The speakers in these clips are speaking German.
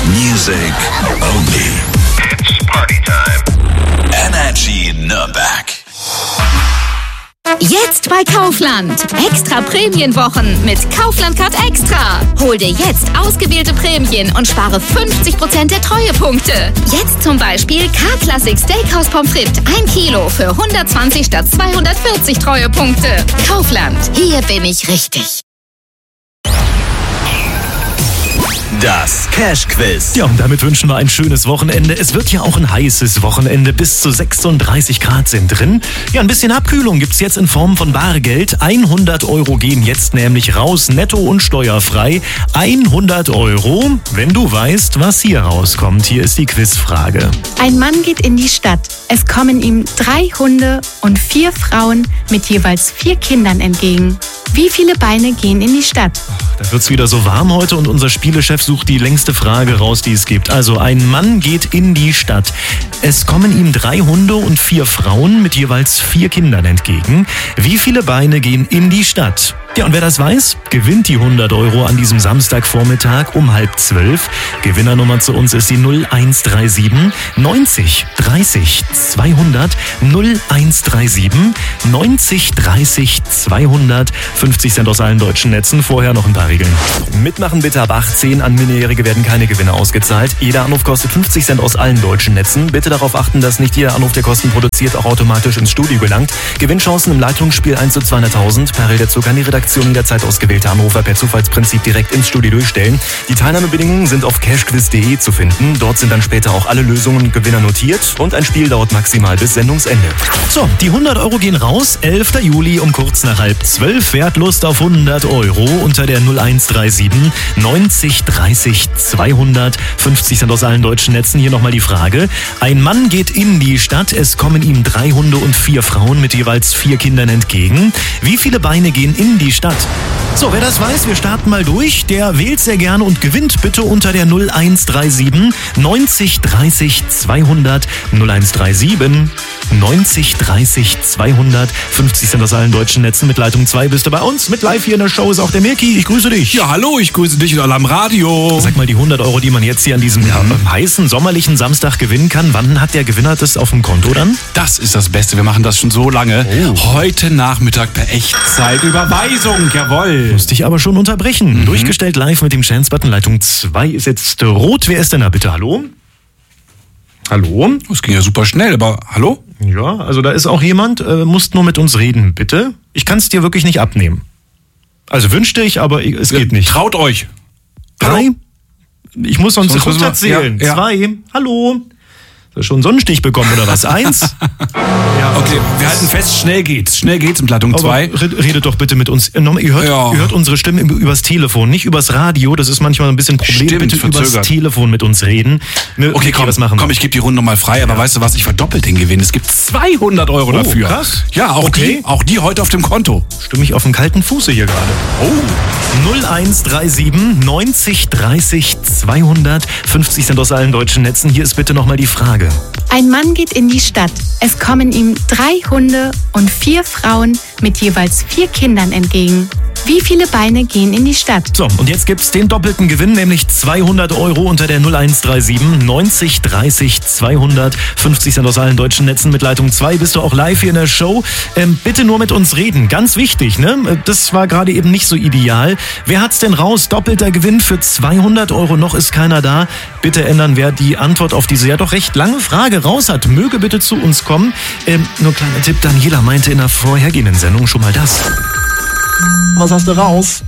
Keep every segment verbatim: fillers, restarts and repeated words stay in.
Music only. It's party time. Energy Nürnberg. Jetzt bei Kaufland. Extra Prämienwochen mit Kaufland Card Extra. Hol dir jetzt ausgewählte Prämien und spare fünfzig Prozent der Treuepunkte. Jetzt zum Beispiel K-Classic Steakhouse Pommes frites ein Kilo für hundertzwanzig statt zweihundertvierzig Treuepunkte. Kaufland. Hier bin ich richtig. Das Cash-Quiz. Ja, und damit wünschen wir ein schönes Wochenende. Es wird ja auch ein heißes Wochenende. Bis zu sechsunddreißig Grad sind drin. Ja, ein bisschen Abkühlung gibt's jetzt in Form von Bargeld. hundert Euro gehen jetzt nämlich raus, netto und steuerfrei. hundert Euro, wenn du weißt, was hier rauskommt. Hier ist die Quizfrage. Ein Mann geht in die Stadt. Es kommen ihm drei Hunde und vier Frauen mit jeweils vier Kindern entgegen. Wie viele Beine gehen in die Stadt? Da wird's wieder so warm heute und unser Spielechef sucht die längste Frage raus, die es gibt. Also ein Mann geht in die Stadt. Es kommen ihm drei Hunde und vier Frauen mit jeweils vier Kindern entgegen. Wie viele Beine gehen in die Stadt? Ja, und wer das weiß, gewinnt die hundert Euro an diesem Samstagvormittag um halb zwölf. Gewinnernummer zu uns ist die null eins drei sieben neunzig dreißig zweihundert. null eins drei sieben neunzig dreißig zweihundert. fünfzig Cent aus allen deutschen Netzen. Vorher noch ein paar Regeln. Mitmachen bitte ab achtzehn. An Minderjährige werden keine Gewinne ausgezahlt. Jeder Anruf kostet fünfzig Cent aus allen deutschen Netzen. Bitte darauf achten, dass nicht jeder Anruf, der Kosten produziert, auch automatisch ins Studio gelangt. Gewinnchancen im Leitungsspiel eins zu zweihunderttausend. Parallel dazu kann die Redaktion jederzeit ausgewählte Anrufer per Zufallsprinzip direkt ins Studio durchstellen. Die Teilnahmebedingungen sind auf cashquiz punkt de zu finden. Dort sind dann später auch alle Lösungen und Gewinner notiert und ein Spiel dauert maximal bis Sendungsende. So, die hundert Euro gehen raus. elfter Juli um kurz nach halb zwölf. Wer hat Lust auf hundert Euro unter der null eins drei sieben neunzig dreißig zweihundert. fünfzig Cent aus allen deutschen Netzen. Hier nochmal die Frage. Ein Mann geht in die Stadt. Es kommen ihm drei Hunde und vier Frauen mit jeweils vier Kindern entgegen. Wie viele Beine gehen in die Stadt? So, wer das weiß, wir starten mal durch. Der wählt sehr gerne und gewinnt bitte unter der null eins drei sieben neunzig dreißig zweihundert. null eins drei sieben neunzig dreißig zweihundert. fünfzig Cent aus allen deutschen Netzen. Mit Leitung zwei bist du bei uns. Mit live hier in der Show ist auch der Mirki. Ich grüße dich. Ja, hallo, ich grüße dich und alle am Radio. Sag mal, die hundert Euro, die man jetzt hier an diesem mhm. ja, heißen, sommerlichen Samstag gewinnen kann, wann hat der Gewinner das auf dem Konto dann? Das ist das Beste. Wir machen das schon so lange. Oh. Heute Nachmittag per Echtzeitüberweisung. Jawohl. Musste ich aber schon unterbrechen. Mhm. Durchgestellt live mit dem Chance-Button. Leitung zwei ist jetzt rot. Wer ist denn da bitte? Hallo? Hallo? Das ging ja super schnell, aber hallo? Ja, also da ist auch jemand. Äh, musst nur mit uns reden, bitte. Ich kann es dir wirklich nicht abnehmen. Also wünschte ich, aber es geht nicht. Traut euch. Drei. Ich muss sonst runterzählen. Ja, ja. Zwei. Hallo. Hast du schon einen Sonnenstich bekommen oder was? Eins. Ja. Okay, wir halten fest, schnell geht's. Schnell geht's in Leitung zwei. Redet doch bitte mit uns. Ihr hört, ja. ihr hört unsere Stimmen übers Telefon, nicht übers Radio. Das ist manchmal ein bisschen ein Problem. Stimmt, bitte verzögert. Übers Telefon mit uns reden. Okay, okay komm, was machen komm, ich gebe die Runde nochmal frei. Aber ja. weißt du was, ich verdoppel den Gewinn. Es gibt zweihundert Euro oh, dafür. Krass. Ja, auch, okay. die, auch die heute auf dem Konto. Stimme ich auf den kalten Fuße hier gerade. Oh. null eins drei sieben neunzig dreißig zweihundert. fünfzig Cent aus allen deutschen Netzen. Hier ist bitte nochmal die Frage. Ein Mann geht in die Stadt. Es kommen ihm drei Hunde und vier Frauen mit jeweils vier Kindern entgegen. Wie viele Beine gehen in die Stadt? So, und jetzt gibt's den doppelten Gewinn, nämlich zweihundert Euro unter der null eins drei sieben neunzig dreißig zweihundert. fünfzig Cent aus allen deutschen Netzen. Mit Leitung zwei bist du auch live hier in der Show. Ähm, bitte nur mit uns reden. Ganz wichtig, ne? Das war gerade eben nicht so ideal. Wer hat's denn raus? Doppelter Gewinn für zweihundert Euro. Noch ist keiner da. Bitte ändern, wer die Antwort auf diese ja doch recht lange Frage raus hat. Möge bitte zu uns kommen. Ähm, nur kleiner Tipp, Daniela meinte in der vorhergehenden Sendung schon mal das. Was hast du raus?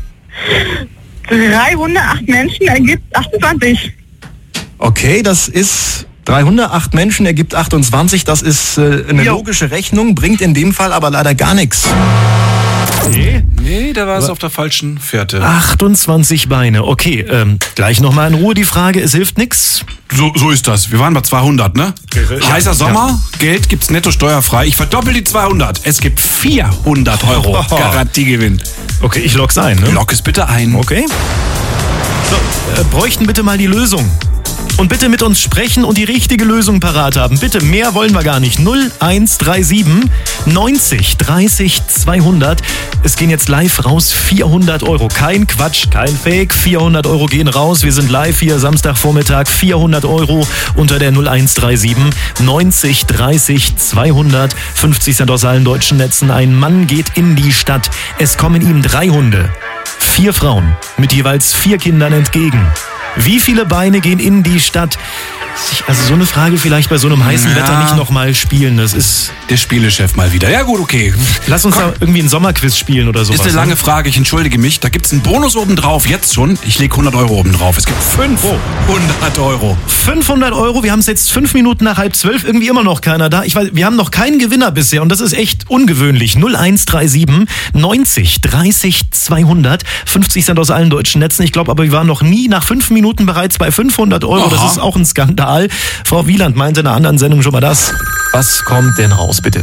Drei Hunde, acht Menschen ergibt achtundzwanzig. Okay, das ist drei Hunde, acht Menschen ergibt achtundzwanzig. Das ist äh, eine jo. logische Rechnung, bringt in dem Fall aber leider gar nichts. Nee, nee, da war es auf der falschen Fährte. achtundzwanzig Beine, okay. Ähm, gleich nochmal in Ruhe die Frage, es hilft nix. So, so ist das. Wir waren bei zweihundert, ne? Ja, heißer Sommer, ja. Geld gibt's netto steuerfrei. Ich verdoppel die zweihundert. Es gibt vierhundert Euro. Oh. Garantiegewinn. Okay, ich lock's ein, ne? Lock es bitte ein. Okay. So, äh, bräuchten bitte mal die Lösung. Und bitte mit uns sprechen und die richtige Lösung parat haben. Bitte, mehr wollen wir gar nicht. null eins drei sieben neunzig dreißig zweihundert. Es gehen jetzt live raus vierhundert Euro. Kein Quatsch, kein Fake. vierhundert Euro gehen raus. Wir sind live hier Samstagvormittag. vierhundert Euro unter der null eins drei sieben neunzig dreißig zweihundert. fünfzig Cent aus allen deutschen Netzen. Ein Mann geht in die Stadt. Es kommen ihm drei Hunde, vier Frauen mit jeweils vier Kindern entgegen. Wie viele Beine gehen in die Stadt? Also so eine Frage vielleicht bei so einem heißen ja. Wetter nicht nochmal spielen. Das ist der Spielechef mal wieder. Ja gut, okay. Lass uns Komm. da irgendwie ein Sommerquiz spielen oder sowas. Ist eine lange Frage, ich entschuldige mich. Da gibt's einen Bonus obendrauf, jetzt schon. Ich lege hundert Euro obendrauf. Es gibt fünfhundert Euro. fünfhundert Euro, wir haben es jetzt fünf Minuten nach halb zwölf, irgendwie immer noch keiner da. Ich weiß, wir haben noch keinen Gewinner bisher und das ist echt ungewöhnlich. null eins drei sieben neunzig dreißig zweihundert. fünfzig Cent aus allen deutschen Netzen. Ich glaube aber, wir waren noch nie nach fünf Minuten bereits bei fünfhundert Euro. Aha. Das ist auch ein Skandal. Frau Wieland meinte in einer anderen Sendung schon mal das. Was kommt denn raus, bitte?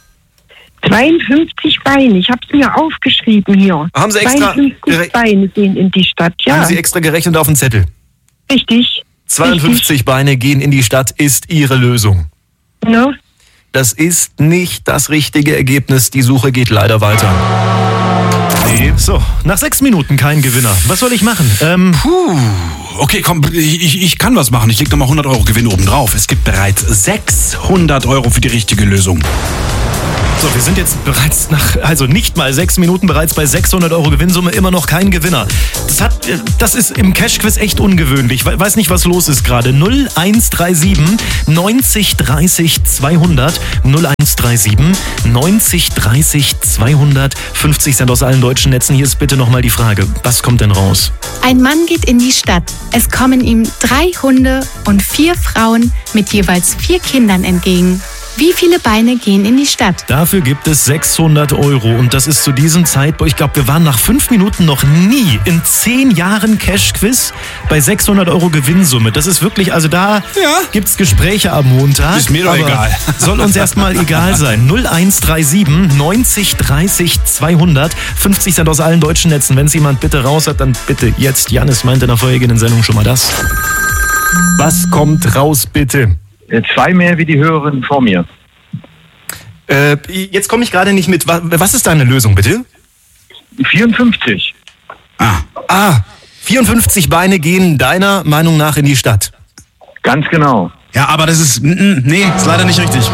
zweiundfünfzig Beine. Ich habe es mir aufgeschrieben hier. Haben Sie extra zweiundfünfzig Beine gehen in die Stadt, ja. Haben Sie extra gerechnet auf den Zettel? Richtig. zweiundfünfzig Richtig. Beine gehen in die Stadt ist Ihre Lösung. No. Das ist nicht das richtige Ergebnis. Die Suche geht leider weiter. Nee. So, nach sechs Minuten kein Gewinner. Was soll ich machen? Ähm, Puh. Okay, komm, ich, ich kann was machen. Ich leg nochmal hundert Euro Gewinn oben drauf. Es gibt bereits sechshundert Euro für die richtige Lösung. So, wir sind jetzt bereits nach, also nicht mal sechs Minuten bereits bei sechshundert Euro Gewinnsumme, immer noch kein Gewinner. Das hat, das ist im Cash-Quiz echt ungewöhnlich. Ich weiß nicht, was los ist gerade. null eins drei sieben neunzig dreißig zweihundert. null eins drei sieben neunzig dreißig zweihundert. fünfzig Cent aus allen deutschen Netzen. Hier ist bitte nochmal die Frage. Was kommt denn raus? Ein Mann geht in die Stadt. Es kommen ihm drei Hunde und vier Frauen mit jeweils vier Kindern entgegen. Wie viele Beine gehen in die Stadt? Dafür gibt es sechshundert Euro und das ist zu diesem Zeitpunkt, ich glaube, wir waren nach fünf Minuten noch nie in zehn Jahren Cash-Quiz bei sechshundert Euro Gewinnsumme. Das ist wirklich, also da ja. gibt's Gespräche am Montag. Ist mir doch egal. Soll uns erstmal egal sein. null eins drei sieben neunzig dreißig zweihundert. fünfzig Cent aus allen deutschen Netzen. Wenn es jemand bitte raus hat, dann bitte jetzt. Janis meinte in der vorherigen Sendung schon mal das. Was kommt raus, bitte? Zwei mehr wie die Hörerin vor mir. Äh, jetzt komme ich gerade nicht mit. Was ist deine Lösung, bitte? vierundfünfzig. Ah. Ah, vierundfünfzig Beine gehen deiner Meinung nach in die Stadt. Ganz genau. Ja, aber das ist, nee, ist leider nicht richtig.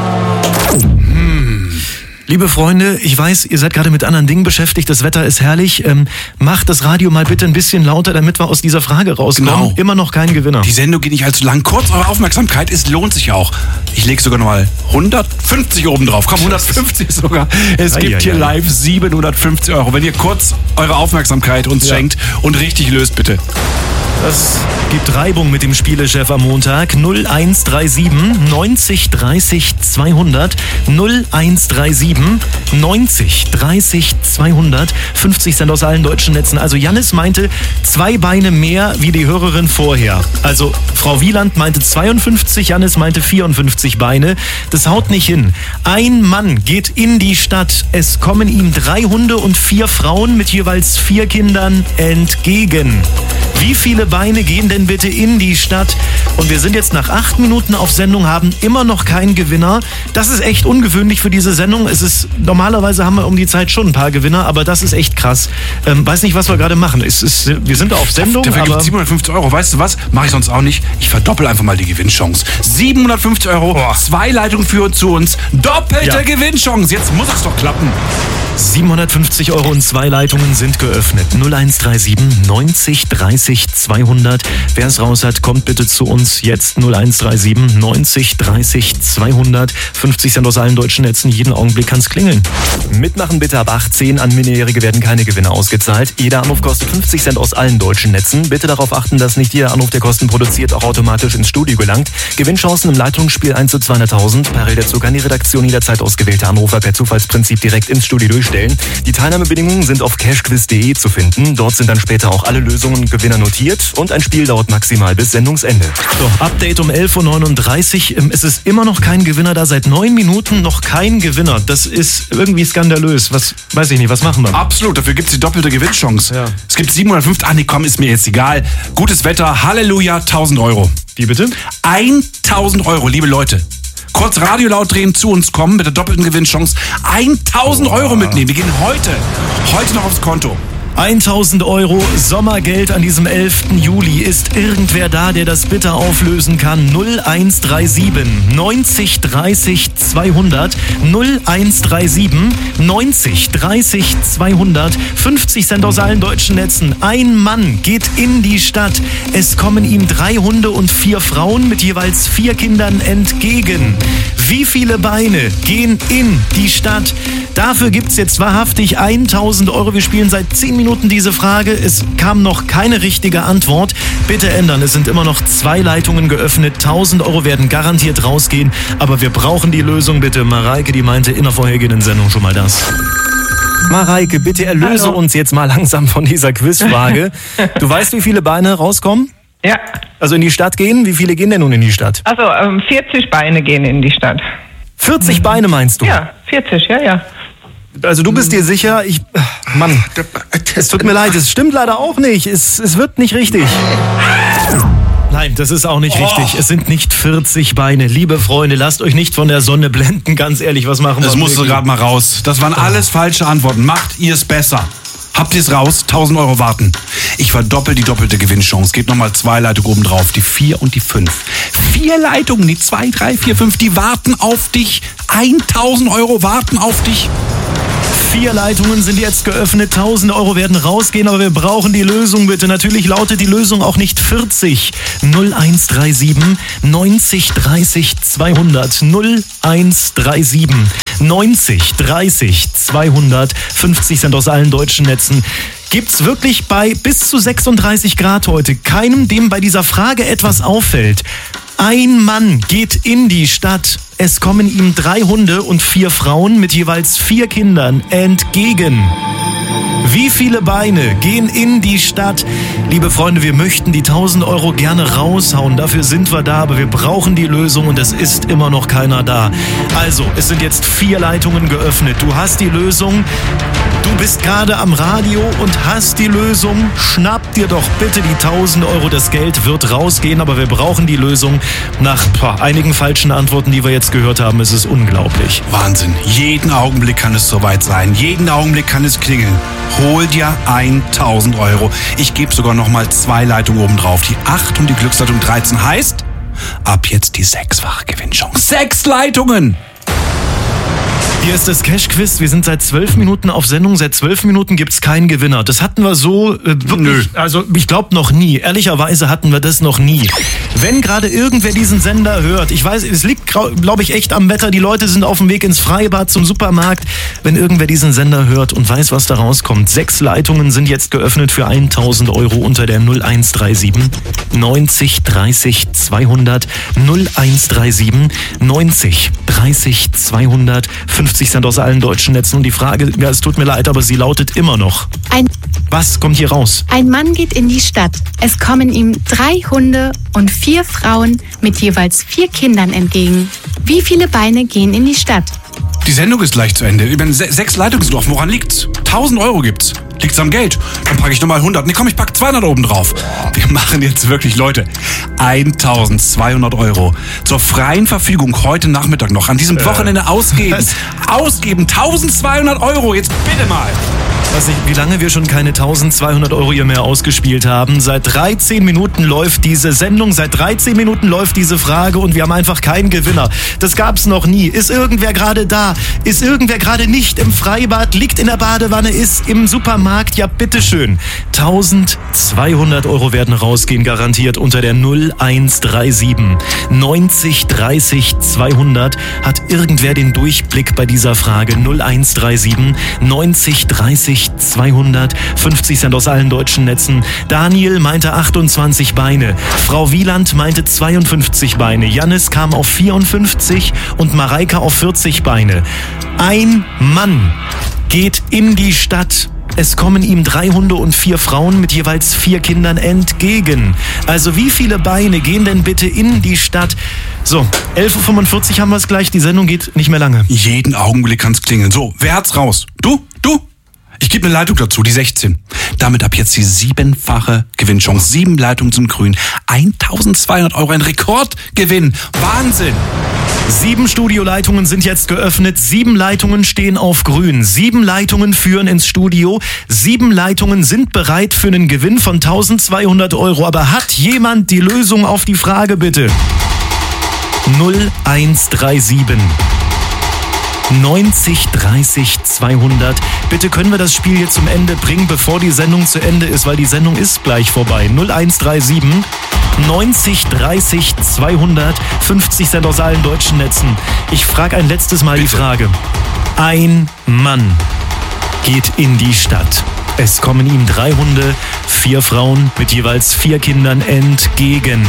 Liebe Freunde, ich weiß, ihr seid gerade mit anderen Dingen beschäftigt, das Wetter ist herrlich. Ähm, macht das Radio mal bitte ein bisschen lauter, damit wir aus dieser Frage rauskommen. Genau. Immer noch kein Gewinner. Die Sendung geht nicht allzu lang. Kurz eure Aufmerksamkeit, es lohnt sich auch. Ich lege sogar nochmal hundertfünfzig oben drauf. Komm, hundertfünfzig sogar. Es Ei, gibt ei, hier ei. live siebenhundertfünfzig Euro. Wenn ihr kurz eure Aufmerksamkeit uns Ja. schenkt und richtig löst, bitte. Das gibt Reibung mit dem Spielechef am Montag. null eins drei sieben neunzig dreißig zweihundert. null eins drei sieben neunzig dreißig zweihundert. fünfzig Cent aus allen deutschen Netzen. Also Janis meinte zwei Beine mehr wie die Hörerin vorher. Also Frau Wieland meinte zweiundfünfzig, Janis meinte vierundfünfzig Beine. Das haut nicht hin. Ein Mann geht in die Stadt. Es kommen ihm drei Hunde und vier Frauen mit jeweils vier Kindern entgegen. Wie viele Beine gehen denn bitte in die Stadt? Und wir sind jetzt nach acht Minuten auf Sendung, haben immer noch keinen Gewinner. Das ist echt ungewöhnlich für diese Sendung. Es ist, normalerweise haben wir um die Zeit schon ein paar Gewinner, aber das ist echt krass. Ähm, weiß nicht, was wir gerade machen. Es ist, wir sind auf Sendung, Dafür aber... gibt siebenhundertfünfzig Euro. Weißt du was? Mache ich sonst auch nicht. Ich verdoppel einfach mal die Gewinnchance. siebenhundertfünfzig Euro, oh. Zwei Leitungen führen zu uns. Doppelte ja. Gewinnchance. Jetzt muss es doch klappen. siebenhundertfünfzig Euro und zwei Leitungen sind geöffnet. null eins drei sieben neunzig dreißig zweihundert. Wer es raus hat, kommt bitte zu uns jetzt. null eins drei sieben neunzig dreißig zweihundert. fünfzig Cent aus allen deutschen Netzen. Jeden Augenblick kann es klingeln. Mitmachen bitte ab achtzehn. An Minderjährige werden keine Gewinne ausgezahlt. Jeder Anruf kostet fünfzig Cent aus allen deutschen Netzen. Bitte darauf achten, dass nicht jeder Anruf, der Kosten produziert, auch automatisch ins Studio gelangt. Gewinnchancen im Leitungsspiel eins zu zweihunderttausend. Parallel dazu kann die Redaktion jederzeit ausgewählte Anrufer per Zufallsprinzip direkt ins Studio durchschicken. stellen. Die Teilnahmebedingungen sind auf cashquiz punkt de zu finden. Dort sind dann später auch alle Lösungen und Gewinner notiert und ein Spiel dauert maximal bis Sendungsende. So, Update um elf Uhr neununddreißig. Es ist immer noch kein Gewinner da. Seit neun Minuten noch kein Gewinner. Das ist irgendwie skandalös. Was, weiß ich nicht, was machen wir? Absolut, dafür gibt es die doppelte Gewinnchance. Ja. Es gibt siebenhundertfünfzig, ach nee, komm, ist mir jetzt egal. Gutes Wetter, Halleluja, tausend Euro. Wie bitte? tausend Euro, liebe Leute. Kurz Radio laut drehen, zu uns kommen mit der doppelten Gewinnchance. tausend Euro mitnehmen. Wir gehen heute, heute noch aufs Konto. tausend Euro Sommergeld an diesem elften Juli. Ist irgendwer da, der das bitte auflösen kann? null eins drei sieben neunzig dreißig zweihundert null eins drei sieben neunzig dreißig zweihundert fünfzig Cent aus allen deutschen Netzen. Ein Mann geht in die Stadt. Es kommen ihm drei Hunde und vier Frauen mit jeweils vier Kindern entgegen. Wie viele Beine gehen in die Stadt? Dafür gibt's jetzt wahrhaftig tausend Euro. Wir spielen seit zehn Minuten diese Frage. Es kam noch keine richtige Antwort. Bitte ändern. Es sind immer noch zwei Leitungen geöffnet. tausend Euro werden garantiert rausgehen. Aber wir brauchen die Lösung bitte. Mareike, die meinte in der vorhergehenden Sendung schon mal das. Mareike, bitte erlöse Hallo. uns jetzt mal langsam von dieser Quizfrage. Du weißt, wie viele Beine rauskommen? Ja, Also in die Stadt gehen? Wie viele gehen denn nun in die Stadt? also ähm, vierzig Beine gehen in die Stadt. vierzig Beine meinst du? Ja, vierzig, ja, ja. Also du bist dir sicher, ich... Mann, es tut mir leid, es stimmt leider auch nicht. Es, es wird nicht richtig. Nein, das ist auch nicht richtig. Es sind nicht vierzig Beine. Liebe Freunde, lasst euch nicht von der Sonne blenden. Ganz ehrlich, was machen wir? Das musste gerade mal raus. Das waren alles falsche Antworten. Macht ihr es besser. Habt ihr es raus? tausend Euro warten. Ich verdoppel die doppelte Gewinnchance. Gebt nochmal zwei Leitungen oben drauf. Die vier und die fünf. Vier Leitungen, die zwei, drei, vier, fünf, die warten auf dich. tausend Euro warten auf dich. Vier Leitungen sind jetzt geöffnet, tausend Euro werden rausgehen, aber wir brauchen die Lösung bitte. Natürlich lautet die Lösung auch nicht vierzig. null eins drei sieben neunzig dreißig zweihundert null eins drei sieben neunzig dreißig zweihundert fünfzig Cent aus allen deutschen Netzen. Gibt's wirklich bei bis zu sechsunddreißig Grad heute keinem, dem bei dieser Frage etwas auffällt? Ein Mann geht in die Stadt. Es kommen ihm drei Hunde und vier Frauen mit jeweils vier Kindern entgegen. Wie viele Beine gehen in die Stadt? Liebe Freunde, wir möchten die tausend Euro gerne raushauen. Dafür sind wir da, aber wir brauchen die Lösung und es ist immer noch keiner da. Also, es sind jetzt vier Leitungen geöffnet. Du hast die Lösung. Du bist gerade am Radio und hast die Lösung. Schnapp dir doch bitte die tausend Euro. Das Geld wird rausgehen, aber wir brauchen die Lösung. Nach boah, einigen falschen Antworten, die wir jetzt gehört haben, ist es unglaublich. Wahnsinn. Jeden Augenblick kann es soweit sein. Jeden Augenblick kann es klingeln. Hol dir tausend Euro. Ich gebe sogar noch mal zwei Leitungen oben drauf. Die acht und die Glücksleitung dreizehn heißt, ab jetzt die sechsfache Gewinnchance. Sechs Leitungen! Hier ist das Cash-Quiz. Wir sind seit zwölf Minuten auf Sendung. Seit zwölf Minuten gibt's keinen Gewinner. Das hatten wir so äh, wirklich, Nö. also ich glaube noch nie. Ehrlicherweise hatten wir das noch nie. Wenn gerade irgendwer diesen Sender hört, ich weiß, es liegt, glaube ich, echt am Wetter. Die Leute sind auf dem Weg ins Freibad, zum Supermarkt. Wenn irgendwer diesen Sender hört und weiß, was da rauskommt. Sechs Leitungen sind jetzt geöffnet für tausend Euro unter der null eins drei sieben neunzig dreißig zweihundert null eins drei sieben neunzig dreißig zweihundert fünfzig Cent aus allen deutschen Netzen. Und die Frage, ja, es tut mir leid, aber sie lautet immer noch. Ein, Was kommt hier raus? ein Mann geht in die Stadt. Es kommen ihm drei Hunde und vier Frauen mit jeweils vier Kindern entgegen. Wie viele Beine gehen in die Stadt? Die Sendung ist gleich zu Ende. Über se sechs Leitungen sind offen. Woran liegt's? tausend Euro gibt's. Liegt's am Geld? Dann packe ich nochmal hundert. Nee, komm, ich pack zweihundert oben drauf. Wir machen jetzt wirklich, Leute, eintausendzweihundert Euro zur freien Verfügung heute Nachmittag noch. An diesem Wochenende ausgeben. Ausgeben. eintausendzweihundert Euro. Jetzt bitte mal. Weiß nicht, wie lange wir schon keine eintausendzweihundert Euro hier mehr ausgespielt haben. Seit dreizehn Minuten läuft diese Sendung, seit dreizehn Minuten läuft diese Frage und wir haben einfach keinen Gewinner. Das gab's noch nie. Ist irgendwer gerade da? Ist irgendwer gerade nicht im Freibad? Liegt in der Badewanne? Ist im Supermarkt? Ja, bitteschön. eintausendzweihundert Euro werden rausgehen, garantiert unter der null eins drei sieben neunzig dreißig zweihundert. Hat irgendwer den Durchblick bei dieser Frage? null eins drei sieben neunzig dreißig zweihundert fünfzig Cent aus allen deutschen Netzen. Daniel meinte achtundzwanzig Beine. Frau Wieland meinte zweiundfünfzig Beine. Jannis kam auf vierundfünfzig und Mareike auf vierzig Beine. Ein Mann geht in die Stadt. Es kommen ihm drei Hunde und vier Frauen mit jeweils vier Kindern entgegen. Also wie viele Beine gehen denn bitte in die Stadt? So, elf Uhr fünfundvierzig haben wir es gleich. Die Sendung geht nicht mehr lange. Jeden Augenblick kann's klingeln. So, wer hat's raus? Du? Du? Ich gebe eine Leitung dazu, die sechzehn. Damit ab jetzt die siebenfache Gewinnchance. Sieben Leitungen zum Grün. eintausendzweihundert Euro, ein Rekordgewinn. Wahnsinn! Sieben Studioleitungen sind jetzt geöffnet. Sieben Leitungen stehen auf Grün. Sieben Leitungen führen ins Studio. Sieben Leitungen sind bereit für einen Gewinn von eintausendzweihundert Euro. Aber hat jemand die Lösung auf die Frage, bitte? null eins drei sieben neunzig dreißig zweihundert. Bitte können wir das Spiel jetzt zum Ende bringen, bevor die Sendung zu Ende ist, weil die Sendung ist gleich vorbei. null eins drei sieben neunzig dreißig zweihundert. fünfzig Cent aus allen deutschen Netzen. Ich frage ein letztes Mal Bitte. die Frage. Ein Mann geht in die Stadt. Es kommen ihm drei Hunde, vier Frauen mit jeweils vier Kindern entgegen.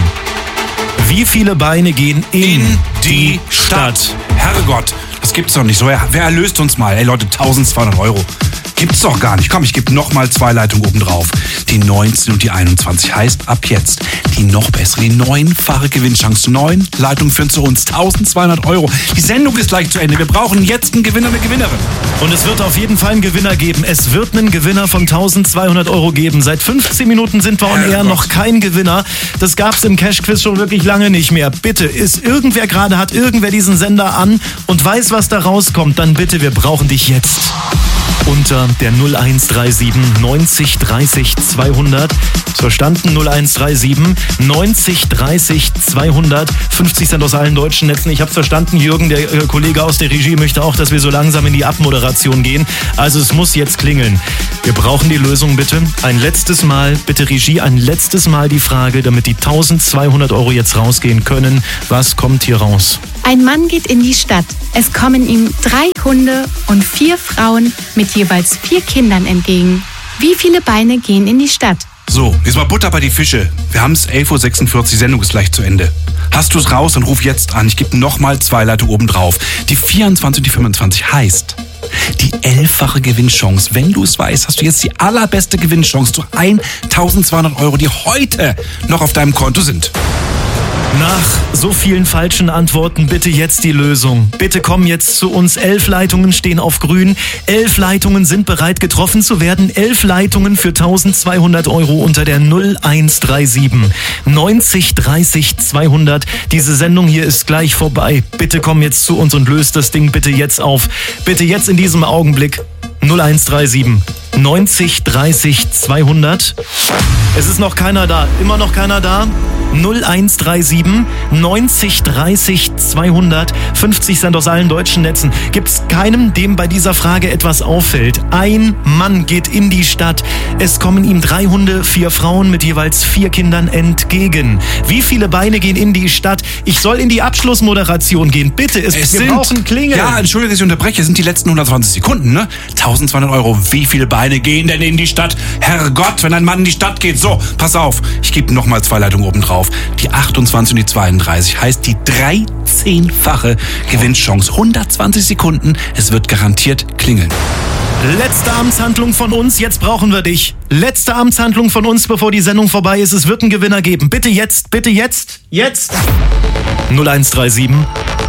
Wie viele Beine gehen in, in die Stadt? Stadt? Herrgott, das gibt's doch nicht so. Wer erlöst uns mal? Ey Leute, eintausendzweihundert Euro. Gibt's doch gar nicht. Komm, ich gebe nochmal zwei Leitungen oben drauf. Die neunzehn und die einundzwanzig heißt ab jetzt die noch bessere, die neunfache Gewinnchance. Neun Leitungen führen zu uns. eintausendzweihundert Euro. Die Sendung ist gleich zu Ende. Wir brauchen jetzt einen Gewinner, eine Gewinnerin. Und es wird auf jeden Fall einen Gewinner geben. Es wird einen Gewinner von eintausendzweihundert Euro geben. Seit fünfzehn Minuten sind wir on air, noch kein Gewinner. Das gab's im Cash-Quiz schon wirklich lange nicht mehr. Bitte, ist irgendwer gerade, hat irgendwer diesen Sender an und weiß, was da rauskommt, dann bitte, wir brauchen dich jetzt. Unter der null eins drei sieben neunzig dreißig zweihundert. Verstanden? null eins drei sieben neunzig dreißig zweihundert. fünfzig Cent aus allen deutschen Netzen. Ich hab's verstanden. Jürgen, der äh, Kollege aus der Regie, möchte auch, dass wir so langsam in die Abmoderation gehen. Also es muss jetzt klingeln. Wir brauchen die Lösung bitte. Ein letztes Mal, bitte Regie, ein letztes Mal die Frage, damit die eintausendzweihundert Euro jetzt rausgehen können. Was kommt hier raus? Ein Mann geht in die Stadt. Es kommen ihm drei Hunde und vier Frauen mit jeweils vier Kindern entgegen. Wie viele Beine gehen in die Stadt? So, jetzt mal Butter bei die Fische. Wir haben es elf Uhr sechsundvierzig, Sendung ist gleich zu Ende. Hast du es raus, dann ruf jetzt an. Ich gebe nochmal zwei Leitungen oben drauf. Die vierundzwanzig und die fünfundzwanzig heißt die elffache Gewinnchance. Wenn du es weißt, hast du jetzt die allerbeste Gewinnchance zu eintausendzweihundert Euro, die heute noch auf deinem Konto sind. Nach so vielen falschen Antworten bitte jetzt die Lösung. Bitte komm jetzt zu uns. Elf Leitungen stehen auf Grün. Elf Leitungen sind bereit, getroffen zu werden. Elf Leitungen für eintausendzweihundert Euro unter der null eins drei sieben neunzig dreißig zweihundert. Diese Sendung hier ist gleich vorbei. Bitte komm jetzt zu uns und löst das Ding bitte jetzt auf. Bitte jetzt in diesem Augenblick. null eins drei sieben neunzig dreißig zweihundert. Es ist noch keiner da. Immer noch keiner da. null eins drei sieben neunzig dreißig zweihundert. fünfzig Cent aus allen deutschen Netzen. Gibt's keinem, dem bei dieser Frage etwas auffällt? Ein Mann geht in die Stadt. Es kommen ihm drei Hunde, vier Frauen mit jeweils vier Kindern entgegen. Wie viele Beine gehen in die Stadt? Ich soll in die Abschlussmoderation gehen. Bitte, es, es wir sind, brauchen Klingeln. Ja, entschuldige, dass ich unterbreche. Es sind die letzten hundertzwanzig Sekunden, ne? eintausendzweihundert Euro. Wie viele Beine gehen denn in die Stadt? Herrgott, wenn ein Mann in die Stadt geht. So, pass auf. Ich gebe nochmal zwei Leitungen oben drauf. Die achtundzwanzig und die zweiunddreißig heißt die dreizehnfache Gewinnchance. hundertzwanzig Sekunden. Es wird garantiert klingeln. Letzte Amtshandlung von uns, jetzt brauchen wir dich. Letzte Amtshandlung von uns, bevor die Sendung vorbei ist. Es wird einen Gewinner geben. Bitte jetzt, bitte jetzt, jetzt. null eins drei sieben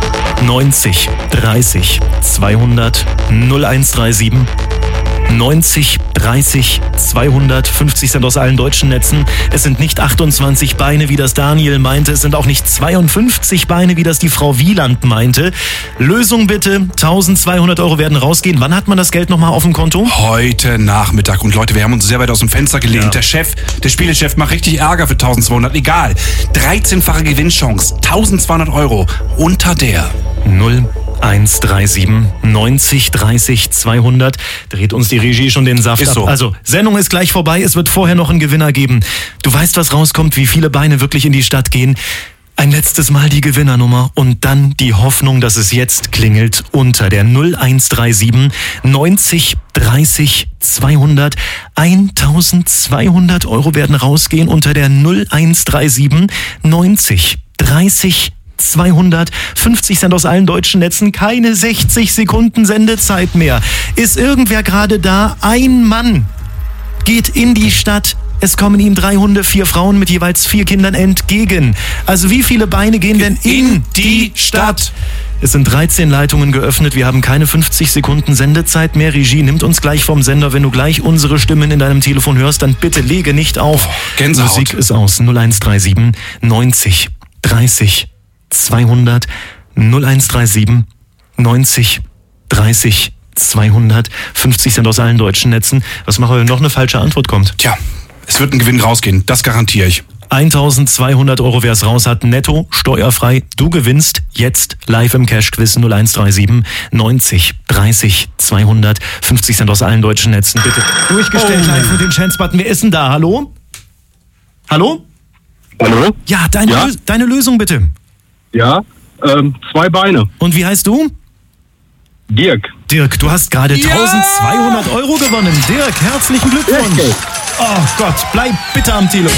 neunzig dreißig zweihundert. null eins drei sieben neunzig dreißig zweihundert. fünfzig Cent aus allen deutschen Netzen. Es sind nicht achtundzwanzig Beine, wie das Daniel meinte. Es sind auch nicht zweiundfünfzig Beine, wie das die Frau Wieland meinte. Lösung bitte. eintausendzweihundert Euro werden rausgehen. Wann hat man das Geld nochmal auf dem Konto? Heute Nachmittag. Und Leute, wir haben uns sehr weit aus dem Fenster gelehnt. Ja. Der Chef, der Spielechef macht richtig Ärger für eintausendzweihundert. Egal. dreizehnfache Gewinnchance. eintausendzweihundert Euro. Unter der null eins drei sieben neunzig dreißig zweihundert. Dreht uns die Regie schon den Saft ist ab. So. Also, Sendung ist gleich vorbei. Es wird vorher noch einen Gewinner geben. Du weißt, was rauskommt, wie viele Beine wirklich in die Stadt gehen. Ein letztes Mal die Gewinnernummer und dann die Hoffnung, dass es jetzt klingelt unter der null eins drei sieben neunzig dreißig zweihundert. eintausendzweihundert Euro werden rausgehen unter der null eins drei sieben neunzig dreißig zweihundert, fünfzig Cent aus allen deutschen Netzen, keine sechzig Sekunden Sendezeit mehr. Ist irgendwer gerade da? Ein Mann geht in die Stadt. Es kommen ihm drei Hunde, vier Frauen mit jeweils vier Kindern entgegen. Also wie viele Beine gehen denn in die Stadt? Es sind dreizehn Leitungen geöffnet. Wir haben keine fünfzig Sekunden Sendezeit mehr. Regie nimmt uns gleich vom Sender. Wenn du gleich unsere Stimmen in deinem Telefon hörst, dann bitte lege nicht auf. Oh, Gänsehaut. Musik ist aus. null eins drei sieben neunzig dreißig zweihundert. null eins drei sieben neunzig dreißig zweihundert. fünfzig Cent aus allen deutschen Netzen. Was machen wir, wenn noch eine falsche Antwort kommt? Tja, es wird ein Gewinn rausgehen. Das garantiere ich. eintausendzweihundert Euro, wer es raus hat, netto, steuerfrei. Du gewinnst jetzt live im Cash-Quiz null eins drei sieben neunzig dreißig zweihundert. fünfzig Cent aus allen deutschen Netzen. Bitte durchgestellt Oh. live mit den Chance-Button. Wer ist denn da? Hallo? Hallo? Hallo? Ja, deine, Ja? Lö- deine Lösung bitte. Ja, ähm, zwei Beine. Und wie heißt du? Dirk. Dirk, du hast gerade eintausendzweihundert Euro gewonnen. Dirk, herzlichen Glückwunsch. Oh Gott, bleib bitte am Telefon.